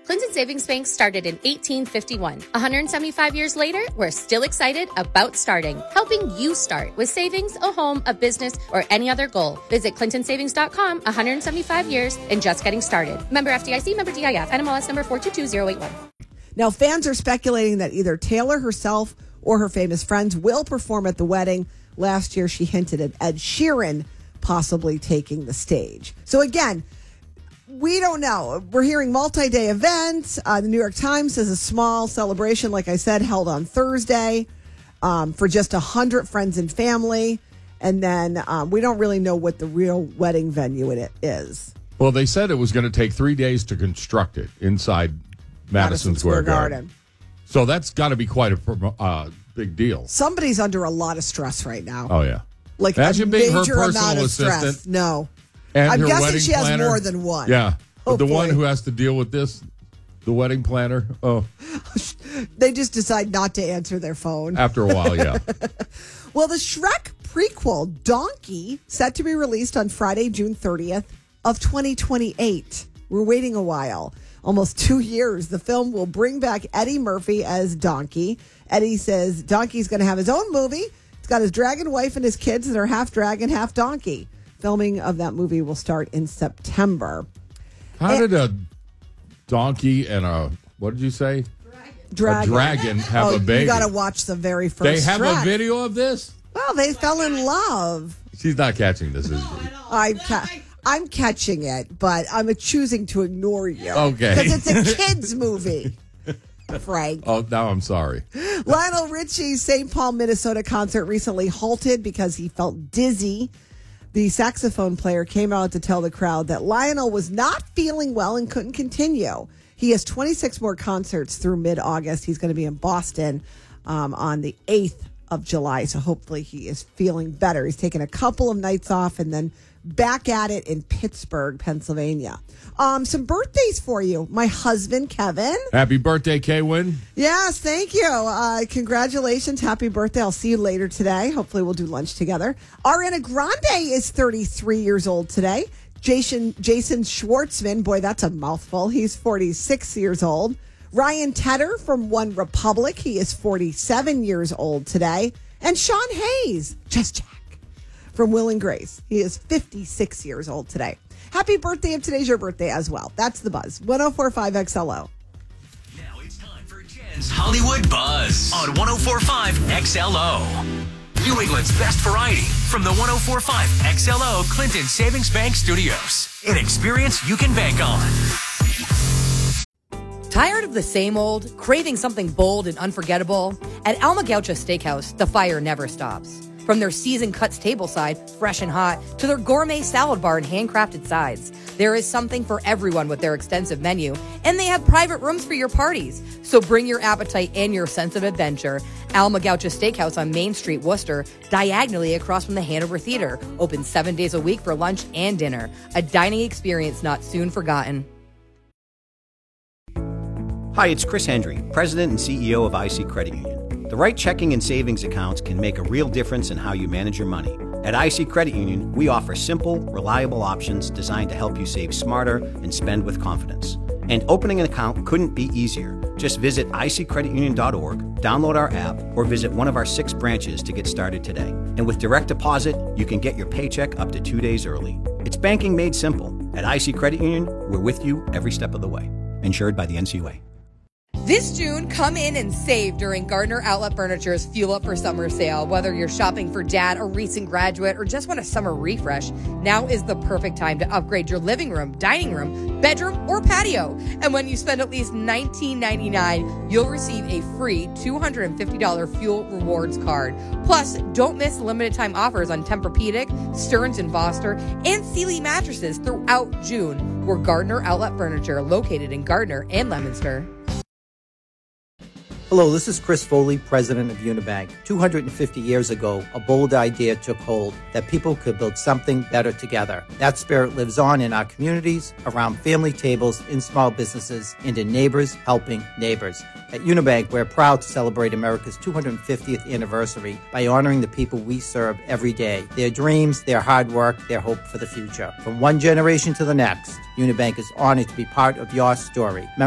Clinton Savings Bank started in 1851. 175 years later, we're still excited about starting, helping you start with savings, a home, a business, or any other goal. Visit clintonsavings.com, 175 years and just getting started. Member FDIC, member DIF, NMLS number 422081. Now, fans are speculating that either Taylor herself or her famous friends will perform at the wedding. Last year, she hinted at Ed Sheeran possibly taking the stage. So again, we don't know. We're hearing multi-day events. The New York Times says a small celebration, like I said, held on Thursday for just 100 friends and family. And then we don't really know what the real wedding venue it is. Well, they said it was going to take 3 days to construct it inside Madison Square Garden. So that's got to be quite a big deal. Somebody's under a lot of stress right now. Oh, yeah. Like imagine a being her major personal amount of assistant. Stress. No. And I'm her guessing wedding she has planner. more than one. Yeah. But the one Hopefully. who has to deal with this, the wedding planner, They just decide not to answer their phone. after a while, yeah. Well, the Shrek prequel, Donkey, set to be released on Friday, June 30th of 2028. We're waiting a while. Almost 2 years. The film will bring back Eddie Murphy as Donkey. Eddie says Donkey's going to have his own movie. He's got his dragon wife and his kids that are half dragon, half donkey. Filming of that movie will start in September. How did a donkey and a, what did you say? Dragon. A dragon have a baby? You got to watch the very first They have Shrek. a video of this? Well, they fell in love. She's not catching this, is she? I'm catching it, but I'm choosing to ignore you. Okay. Because it's a kid's movie, Frank. Oh, now I'm sorry. Lionel Richie's St. Paul, Minnesota concert recently halted because he felt dizzy. The saxophone player came out to tell the crowd that Lionel was not feeling well and couldn't continue. He has 26 more concerts through mid-August. He's going to be in Boston on the 8th of July, so hopefully he is feeling better. He's taken a couple of nights off and then back at it in Pittsburgh, Pennsylvania. Some birthdays for you. My husband, Kevin. Happy birthday, K-Win. Yes, thank you. Congratulations. Happy birthday. I'll see you later today. Hopefully we'll do lunch together. Ariana Grande is 33 years old today. Jason Schwartzman, boy, that's a mouthful. He's 46 years old. Ryan Tedder from One Republic. He is 47 years old today. And Sean Hayes, just Jack, from Will and Grace. He is 56 years old today. Happy birthday if today's your birthday as well. That's the Buzz. 104.5 XLO. Now it's time for Jen's Hollywood Buzz on 104.5 XLO. New England's best variety from the 104.5 XLO Clinton Savings Bank Studios. An experience you can bank on. Tired of the same old? Craving something bold and unforgettable? At Alma Gaucha Steakhouse, the fire never stops. From their seasoned cuts tableside, fresh and hot, to their gourmet salad bar and handcrafted sides, there is something for everyone with their extensive menu, and they have private rooms for your parties. So bring your appetite and your sense of adventure. Alma Gaucha Steakhouse on Main Street, Worcester, diagonally across from the Hanover Theater, open 7 days a week for lunch and dinner. A dining experience not soon forgotten. Hi, it's Chris Hendry, President and CEO of IC Credit Union. The right checking and savings accounts can make a real difference in how you manage your money. At IC Credit Union, we offer simple, reliable options designed to help you save smarter and spend with confidence. And opening an account couldn't be easier. Just visit iccreditunion.org, download our app, or visit one of our 6 branches to get started today. And with direct deposit, you can get your paycheck up to 2 days early. It's banking made simple. At IC Credit Union, we're with you every step of the way. Insured by the NCUA. This June, come in and save during Gardner Outlet Furniture's Fuel Up for Summer sale. Whether you're shopping for dad, a recent graduate, or just want a summer refresh, now is the perfect time to upgrade your living room, dining room, bedroom, or patio. And when you spend at least $19.99, you'll receive a free $250 Fuel Rewards card. Plus, don't miss limited time offers on Tempur-Pedic, Stearns & Foster, and Sealy mattresses throughout June. We're Gardner Outlet Furniture, located in Gardner and Leominster. Hello, this is Chris Foley, president of Unibank. 250 years ago, a bold idea took hold that people could build something better together. That spirit lives on in our communities, around family tables, in small businesses, and in neighbors helping neighbors. At Unibank, we're proud to celebrate America's 250th anniversary by honoring the people we serve every day, their dreams, their hard work, their hope for the future. From one generation to the next, Unibank is honored to be part of your story.